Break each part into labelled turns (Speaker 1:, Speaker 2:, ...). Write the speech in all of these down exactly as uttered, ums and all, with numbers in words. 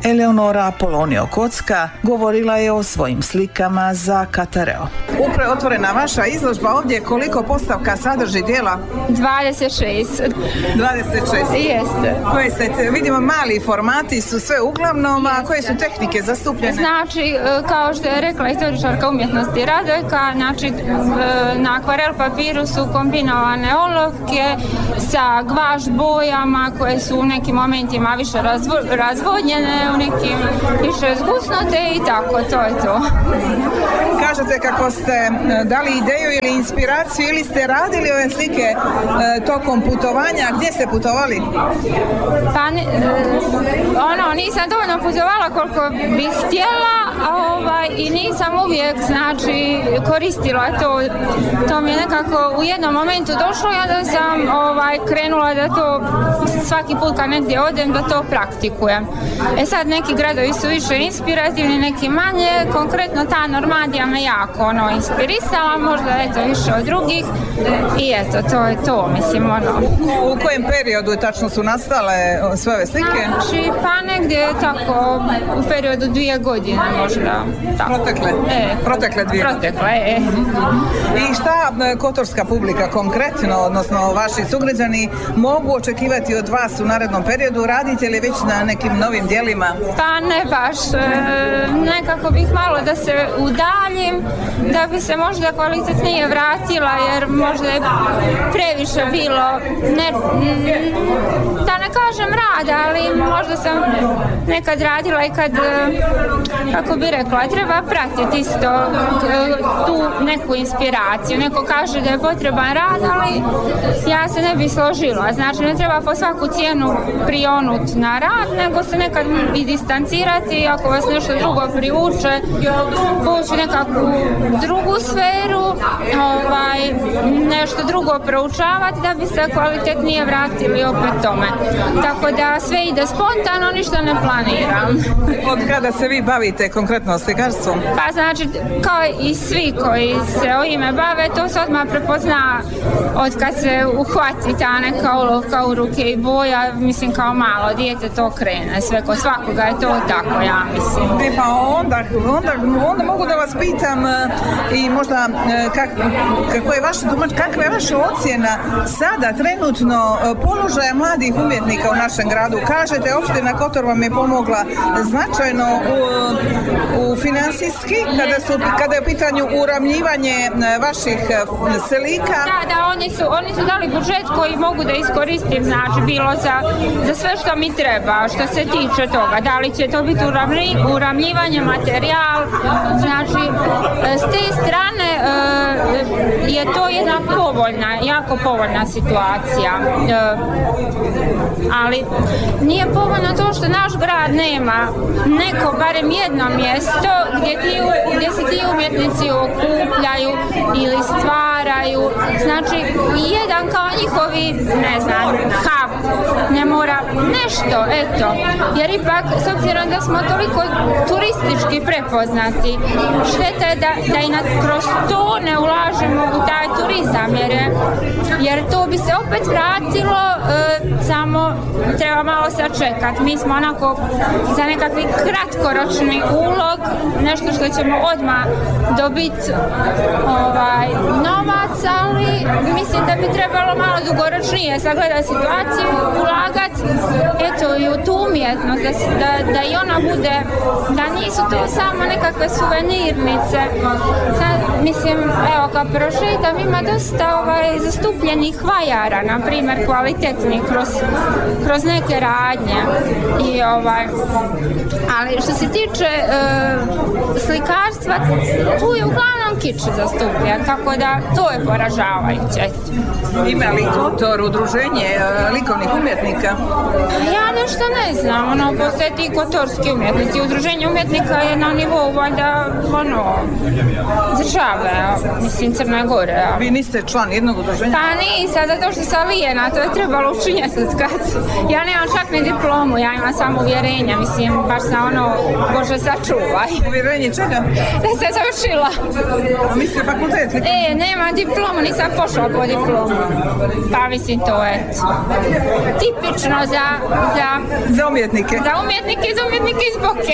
Speaker 1: Eleonora Apolonio Kocka govorila je o svojim slikama za Katareo. Upravo otvorena vaša izložba ovdje, koliko postavka sadrži dijela?
Speaker 2: dvadeset šest.
Speaker 1: dvadeset šest.
Speaker 2: Jeste.
Speaker 1: Koje se, vidimo, mali formati su sve uglavnom, a koje su tehnike zastupljene?
Speaker 2: Znači, kao što je rekla istoričarka umjetnosti Radojka, znači na akvarel papiru su kombinovane olovke sa gvaš bojama koje su u nekim momentima više razvo- razvodnjene, u nekim više zgusnute i tako, to je to.
Speaker 1: Kažete kako ste dali ideju ili inspiraciju ili ste radili ove slike e, tokom putovanja, gdje ste putovali?
Speaker 2: Pa ne, ono, nisam dovoljno putovala koliko bih htjela, ovaj, i nisam uvijek, znači, koristila to. To mi je nekako u jednom momentu došlo i onda sam ovaj, krenula da to svaki put kad negdje odem da to praktikujem. E sad neki gradovi su više inspirativni, neki manje, konkretno ta Normandija me jako ono, inspirisala, možda eto više od drugih i eto, to je to, mislim, ono.
Speaker 1: U kojem periodu tačno su nastale sve ove slike?
Speaker 2: Znači, pa negdje tako u periodu dvije godine možda. Tako.
Speaker 1: Protekle?
Speaker 2: E,
Speaker 1: protekle dvije?
Speaker 2: Protekle, e.
Speaker 1: I šta kotorska publika konkretno, odnosno vaši sugrađani, mogu očekivati od vas u narednom periodu? Radite li već na nekim novim dijelima?
Speaker 2: Pa ne baš. E, nekako bih malo da se udaljim, da bi se možda kvalitetnije vratila, jer možda je previše bilo, ne, da ne kažem rada, ali možda sam nekad radila i kad, kako bi rekla, treba pratiti isto tu neku inspiraciju. Neko kaže da je potreban rad, ali ja se ne bi složila. Znači, ne treba po svaku cijenu prionut na rad, nego se nekad i distancirati, ako vas nešto drugo privuče, poći nekakvu drugu sferu, ovaj, nešto drugo proučavati da bi se kvalitetnije vratili opet tome. Tako da sve ide spontano, ništa ne planiram.
Speaker 1: Od kada se vi bavite konkretno slikarstvom?
Speaker 2: Pa znači, kao i svi koji se ovime bave, to se odmah prepozna od kad se uhvati ta neka olovka u ruke i boja, mislim kao malo dijete to krene, sve kod svakoga je to tako, ja mislim.
Speaker 1: E pa onda, onda, onda mogu da vas pitam i možda kak, kako je vaša tumač, kakva je vaša ocjena sada trenutno položaja mladih umjetnika u našem gradu? Kažete, opština Kotor vam je pomogla značajno u, u financijski, kada, su, kada je u pitanju uravnjivanje vaših slika.
Speaker 2: Da, da, oni su, oni su dali budžet koji mogu da iskoristim, znači bilo za, za sve što mi treba, što se tiče toga. Da li će to biti uravni, uravnjivanje, materijal, znači s te strane je to jedna povoljna, jako povoljna situacija. Ali nije povoljno to što naš grad nema neko, barem jedno mjesto gdje, ti, gdje se ti umjetnici okupljaju ili stvaraju. Znači, jedan kao njihovi, ne znam, hub, ne mora nešto, eto. Jer ipak, s obzirom da smo toliko turistički prepoznati, šteta je da, da i na, kroz to ne ulažemo u taj turizam, jer, je, jer to bi se opet vratilo, e, samo treba malo sačekati. Mi smo onako za nekakvi kratkoročni ulog, nešto što ćemo odmah dobiti ovaj, novac, ali mislim da bi trebalo malo dugoročnije sagledati situaciju, ulagati eto i u tu umjetnost, da, da, da i ona bude, da nisu to samo nekakve suvenirnice. Sad, mislim, evo, kad prošetam, ima dosta ovaj, zastupljenih vajara, na primjer, kvalitetnih kroz, kroz neke radnje. I, ovaj, ali što se tiče e, slikarstva, tu je uglavnom kič zastupljen, tako da to je poražavajuće.
Speaker 1: Ima li Kotor udruženje likovnih umjetnika?
Speaker 2: Ja nešto ne znam, ono, postoje ti kotorski umjetnici. Udruženje umjetnika je na nivou, valjda, ono, države, mislim, Crne Gore.
Speaker 1: A vi niste član jednog udruženja?
Speaker 2: Pa nisam, zato što sam lijena, to je trebalo učinjeti kad. Ja nemam čak ni diplomu, ja imam samo uvjerenja, mislim, baš sam ono, Bože sačuvaj.
Speaker 1: Uvjerenje čega?
Speaker 2: Da sam završila.
Speaker 1: A mislite fakultet?
Speaker 2: E, nemam diplomu, nisam pošla po diplomu. Pa mislim, to je tipično za, za,
Speaker 1: za umjetnika. umjetnike.
Speaker 2: Za umjetnike i za umjetnike iz Boke.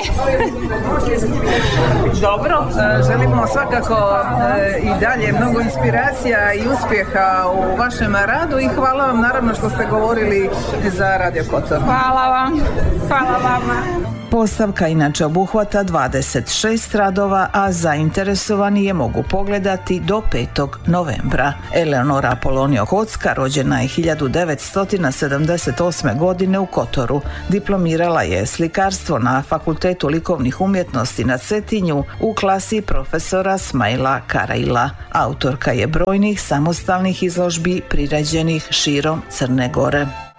Speaker 1: Dobro, želimo svakako i dalje mnogo inspiracija i uspjeha u vašem radu i hvala vam naravno što ste govorili za Radio Kotor.
Speaker 2: Hvala vam. Hvala vama.
Speaker 1: Postavka inače obuhvata dvadeset šest radova, a zainteresovani je mogu pogledati do petog novembra. Eleonora Apolonio Kocka rođena je hiljadu devetsto sedamdeset osme. godine u Kotoru. Diplomirala je slikarstvo na Fakultetu likovnih umjetnosti na Cetinju u klasi profesora Smaila Karaila. Autorka je brojnih samostalnih izložbi priređenih širom Crne Gore.